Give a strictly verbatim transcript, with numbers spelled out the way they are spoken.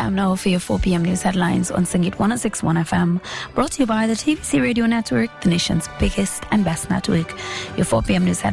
time now for your four p.m. news headlines on Sangeet one oh six point one F M, brought to you by the T V C Radio Network, the nation's biggest and best network. Your four p.m. news headlines